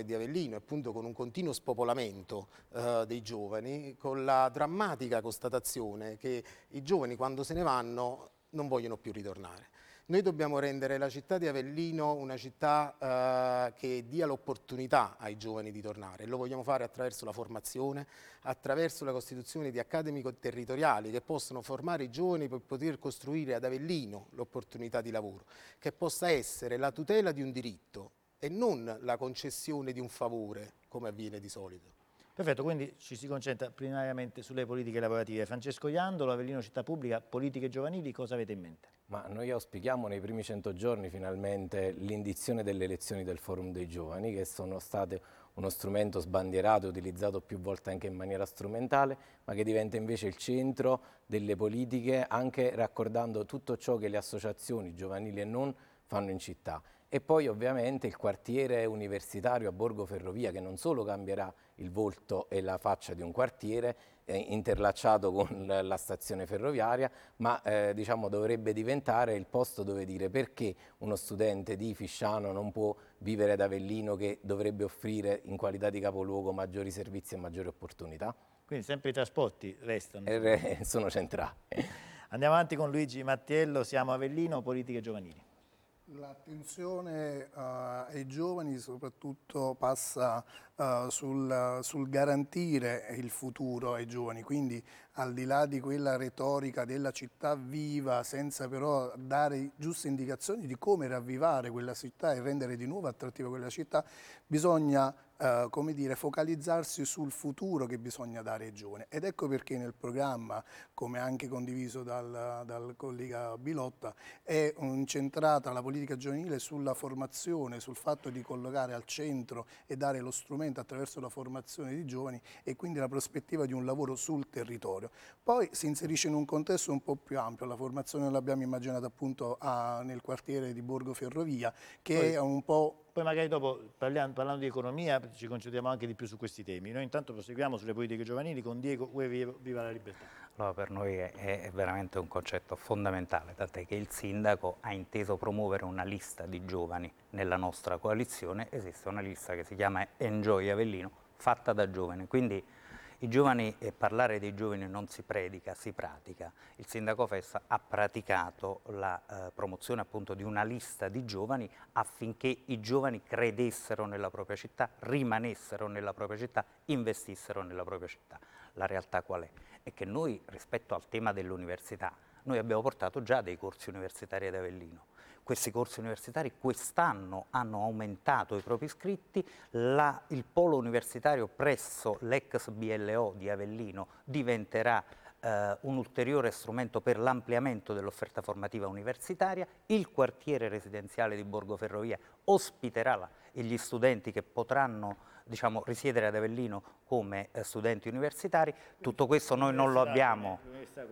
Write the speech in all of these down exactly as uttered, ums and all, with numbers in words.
di Avellino, appunto con un continuo spopolamento eh, dei giovani, con la drammatica constatazione che i giovani quando se ne vanno non vogliono più ritornare. Noi dobbiamo rendere la città di Avellino una città eh, che dia l'opportunità ai giovani di tornare. Lo vogliamo fare attraverso la formazione, attraverso la costituzione di accademico territoriali che possono formare i giovani per poter costruire ad Avellino l'opportunità di lavoro, che possa essere la tutela di un diritto e non la concessione di un favore, come avviene di solito. Perfetto, quindi ci si concentra primariamente sulle politiche lavorative. Francesco Iandolo, Avellino Città Pubblica, politiche giovanili, cosa avete in mente? Ma noi auspichiamo nei primi cento giorni finalmente l'indizione delle elezioni del Forum dei Giovani, che sono state uno strumento sbandierato e utilizzato più volte anche in maniera strumentale, ma che diventa invece il centro delle politiche, anche raccordando tutto ciò che le associazioni giovanili e non fanno in città. E poi ovviamente il quartiere universitario a Borgo Ferrovia, che non solo cambierà il volto e la faccia di un quartiere eh, interlacciato con la stazione ferroviaria, ma eh, diciamo dovrebbe diventare il posto dove dire perché uno studente di Fisciano non può vivere ad Avellino, che dovrebbe offrire in qualità di capoluogo maggiori servizi e maggiori opportunità. Quindi sempre i trasporti restano. E sono centrali. Andiamo avanti con Luigi Mattiello, siamo Avellino, politiche giovanili. L'attenzione uh, ai giovani soprattutto passa uh, sul, sul garantire il futuro ai giovani, quindi al di là di quella retorica della città viva, senza però dare giuste indicazioni di come ravvivare quella città e rendere di nuovo attrattiva quella città, bisogna Uh, come dire, focalizzarsi sul futuro che bisogna dare ai giovani. Ed ecco perché nel programma, come anche condiviso dal, dal collega Bilotta, è incentrata la politica giovanile sulla formazione, sul fatto di collocare al centro e dare lo strumento attraverso la formazione di giovani e quindi la prospettiva di un lavoro sul territorio. Poi si inserisce in un contesto un po' più ampio, la formazione l'abbiamo immaginata appunto a, nel quartiere di Borgo Ferrovia, che Poi. è un po'... Poi magari dopo, parliamo, parlando di economia, ci concentriamo anche di più su questi temi. Noi intanto proseguiamo sulle politiche giovanili con Diego Ue Viva la Libertà. Allora, per noi è, è veramente un concetto fondamentale, tant'è che il sindaco ha inteso promuovere una lista di giovani nella nostra coalizione. Esiste una lista che si chiama Enjoy Avellino, fatta da giovani. Quindi i giovani, e parlare dei giovani non si predica, si pratica. Il sindaco Fessa ha praticato la eh, promozione appunto di una lista di giovani affinché i giovani credessero nella propria città, rimanessero nella propria città, investissero nella propria città. La realtà qual è? È che noi rispetto al tema dell'università, noi abbiamo portato già dei corsi universitari ad Avellino. Questi corsi universitari quest'anno hanno aumentato i propri iscritti, la, il polo universitario presso l'ex B L O di Avellino diventerà eh, un ulteriore strumento per l'ampliamento dell'offerta formativa universitaria, il quartiere residenziale di Borgo Ferrovia ospiterà la, gli studenti che potranno diciamo, risiedere ad Avellino come eh, studenti universitari. Tutto questo noi non lo abbiamo,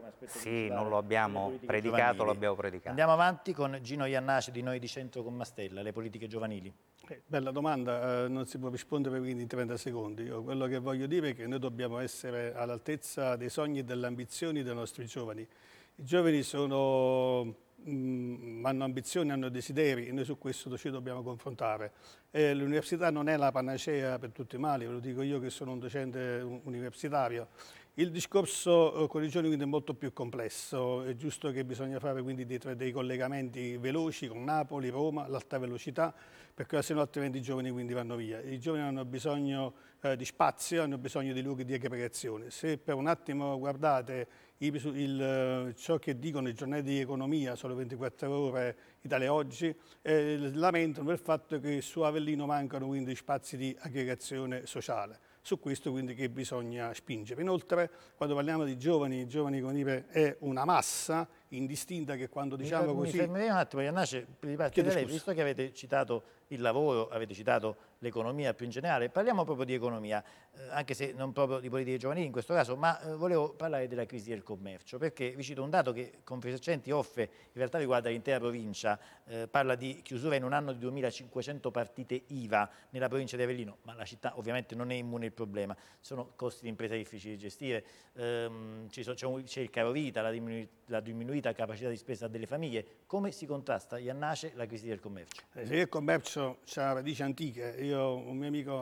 sì, non lo abbiamo predicato, lo abbiamo predicato. Andiamo avanti con Gino Iannaci di Noi di Centro con Mastella, le politiche giovanili. Eh, bella domanda, eh, non si può rispondere per in trenta secondi. Io quello che voglio dire è che noi dobbiamo essere all'altezza dei sogni e delle ambizioni dei nostri giovani. I giovani sono... Mm, hanno ambizioni, hanno desideri e noi su questo ci dobbiamo confrontare. Eh, l'università non è la panacea per tutti i mali, ve lo dico io che sono un docente universitario. Il discorso eh, con i giovani quindi è molto più complesso, è giusto che bisogna fare quindi dei, dei collegamenti veloci con Napoli, Roma, l'alta velocità, perché se no altrimenti i giovani quindi vanno via. I giovani hanno bisogno eh, di spazio, hanno bisogno di luoghi di aggregazione. Se per un attimo guardate il, il, ciò che dicono i giornali di economia sulle ventiquattro ore Italia Oggi, eh, lamentano il fatto che su Avellino mancano quindi spazi di aggregazione sociale. Su questo quindi che bisogna spingere. Inoltre, quando parliamo di giovani, i giovani come dire, è una massa indistinta che quando diciamo mi, così... Mi fermerei un attimo, Iannace, per parte da lei, visto che avete citato il lavoro, avete citato l'economia più in generale, parliamo proprio di economia, eh, anche se non proprio di politiche giovanili in questo caso, ma eh, volevo parlare della crisi del commercio, perché vi cito un dato che Confesercenti offre, in realtà riguarda l'intera provincia, eh, parla di chiusura in un anno di duemilacinquecento partite I V A nella provincia di Avellino, ma la città ovviamente non è immune al problema, sono costi di impresa difficili da gestire, ehm, c'è il caro vita, la, diminu la diminuita capacità di spesa delle famiglie. Come si contrasta, Iannace, la crisi del commercio? La crisi del commercio ha radici antiche. Io, un mio amico